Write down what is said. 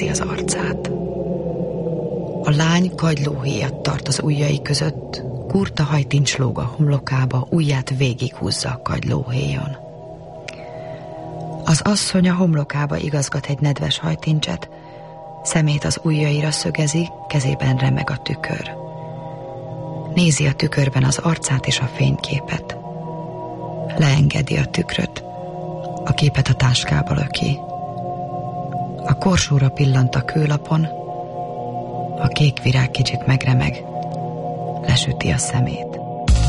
elveszti az arcát. A lány kagylóhéjat tart az ujjai között, kurta hajtincs lóg a homlokába, ujját végighúzza a kagylóhéjon. Az asszony a homlokába igazgat egy nedves hajtincset, szemét az ujjaira szögezi, kezében remeg a tükör. Nézi a tükörben az arcát és a fényképet. Leengedi a tükröt, a képet a táskába löki. A korsóra pillant a kőlapon, a kék virág kicsit megremeg, lesüti a szemét.